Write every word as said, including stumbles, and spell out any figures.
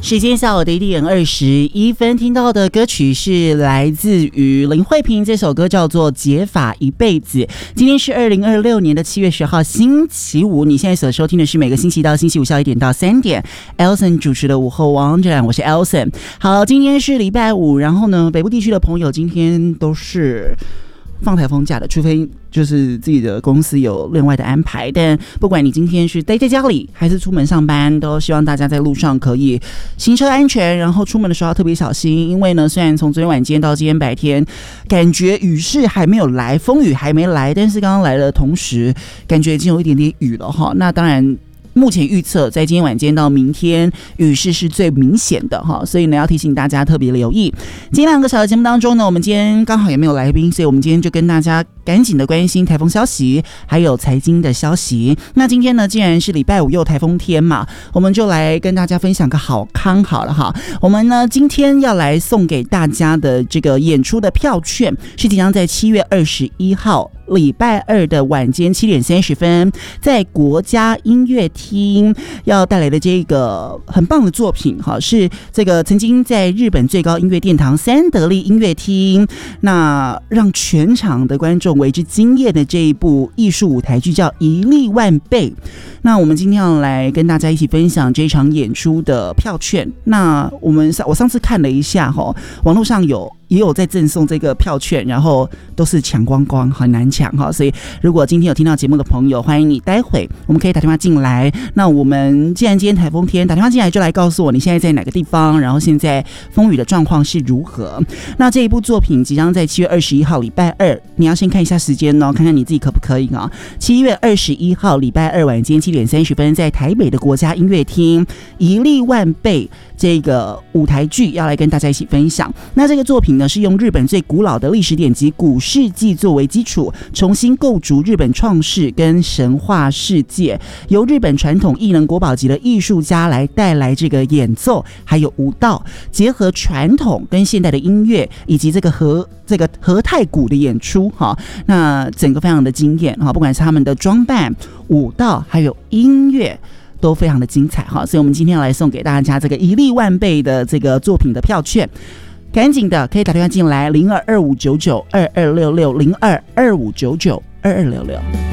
时间下午的一点二十一分，听到的歌曲是来自于林慧萍，这首歌叫做《解法一辈子》。今天是二零二六年的七月十号，星期五。你现在所收听的是每个星期到星期五下午一点到三点 ，Elson 主持的午后王者，我是 Elson。好，今天是礼拜五，然后呢，北部地区的朋友今天都是放台风假的，除非就是自己的公司有另外的安排，但不管你今天是待在家里还是出门上班，都希望大家在路上可以行车安全，然后出门的时候要特别小心。因为呢，虽然从昨天晚间到今天白天，感觉雨势还没有来，风雨还没来，但是刚刚来的同时，感觉已经有一点点雨了哈。那当然，目前预测在今天晚间到明天雨势是最明显的哈，所以呢要提醒大家特别留意。今天两个小时节目当中呢，我们今天刚好也没有来宾，所以我们今天就跟大家赶紧的关心台风消息，还有财经的消息。那今天呢，既然是礼拜五又台风天嘛，我们就来跟大家分享个好康好了哈。我们呢今天要来送给大家的这个演出的票券，是即将在七月二十一号。礼拜二的晚间七点三十分，在国家音乐厅要带来的这个很棒的作品哈，是这个曾经在日本最高音乐殿堂三得利音乐厅，那让全场的观众为之惊艳的这一部艺术舞台剧叫《一粒万倍》。那我们今天要来跟大家一起分享这一场演出的票券。那我们我上次看了一下哈，网络上有。也有在赠送这个票券，然后都是抢光光，很难抢哈。所以如果今天有听到节目的朋友，欢迎你待会我们可以打电话进来。那我们既然今天台风天，打电话进来就来告诉我你现在在哪个地方，然后现在风雨的状况是如何。那这一部作品即将在七月二十一号礼拜二，你要先看一下时间哦，看看你自己可不可以啊。七月二十一号礼拜二晚间七点三十分，在台北的国家音乐厅，一粒万倍这个舞台剧要来跟大家一起分享。那这个作品呢，是用日本最古老的历史典籍古事记作为基础，重新构筑日本创世跟神话世界，由日本传统艺能国宝级的艺术家来带来这个演奏还有舞蹈，结合传统跟现代的音乐以及这个和这个和太鼓的演出哈，那整个非常的惊艳哈，不管是他们的装扮、舞蹈还有音乐。都非常的精彩哈，所以我们今天要来送给大家这个一粒万倍的这个作品的票券，赶紧的可以打电话进来零二二五九九二二六六零二二五九九二二六六。